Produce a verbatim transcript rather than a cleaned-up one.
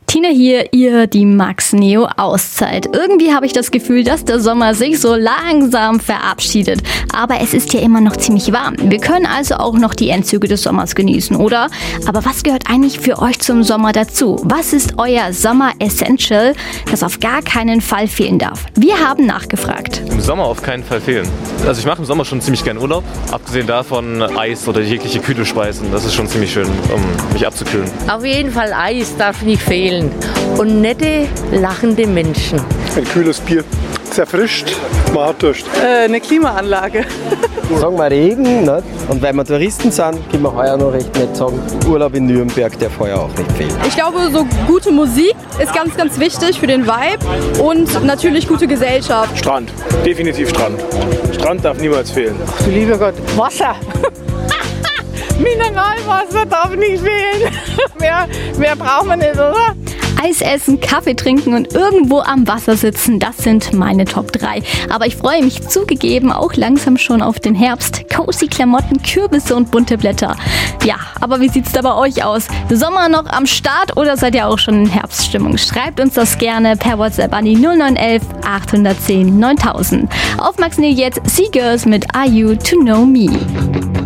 Tina hier, ihr die Max Neo Auszeit. Irgendwie habe ich das Gefühl, dass der Sommer sich so langsam verabschiedet. Aber es ist ja immer noch ziemlich warm. Wir können also auch noch die Endzüge des Sommers genießen, oder? Aber was gehört eigentlich für euch zum Sommer dazu? Was ist euer Sommer-Essential, das auf gar keinen Fall fehlen darf? Wir haben nachgefragt. Im Sommer auf keinen Fall fehlen. Also ich mache im Sommer schon ziemlich gern Urlaub. Abgesehen davon Eis oder jegliche kühle Speisen. Das ist schon ziemlich schön, um mich abzukühlen. Auf jeden Fall Eis darf nicht fehlen. Und nette, lachende Menschen. Ein kühles Bier. Sehr frischt, man hat Durst. Äh, eine Klimaanlage. Sagen wir Regen, ne? Und weil wir Touristen sind, können wir heuer noch recht nett sagen, Urlaub in Nürnberg darf heuer auch nicht fehlen. Ich glaube, so gute Musik ist ganz, ganz wichtig für den Vibe und natürlich gute Gesellschaft. Strand, definitiv Strand. Strand darf niemals fehlen. Ach du lieber Gott, Wasser. Mineralwasser darf nicht fehlen. mehr, mehr brauchen wir nicht, oder? Eis essen, Kaffee trinken und irgendwo am Wasser sitzen, das sind meine Top drei. Aber ich freue mich zugegeben auch langsam schon auf den Herbst. Cozy Klamotten, Kürbisse und bunte Blätter. Ja, aber wie sieht's da bei euch aus? Sommer noch am Start oder seid ihr auch schon in Herbststimmung? Schreibt uns das gerne per WhatsApp an die null neun eins acht eins null neuntausend. Auf Max Neo jetzt Seagirls mit Are You To Know Me.